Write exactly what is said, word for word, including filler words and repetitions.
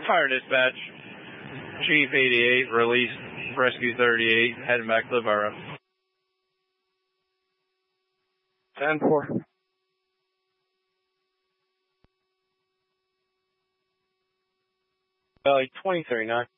Fire dispatch. Chief eighty-eight, release rescue thirty-eight, heading back to the borough. ten four. Valley twenty thirty-nine.